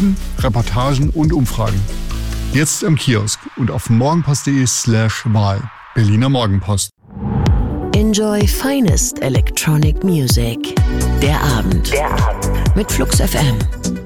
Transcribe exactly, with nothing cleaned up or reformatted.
Analysen, Reportagen und Umfragen. Jetzt im Kiosk und auf morgenpost.de slash Wahl. Berliner Morgenpost. Enjoy finest electronic music. Der Abend. Der Abend. Mit Flux F M.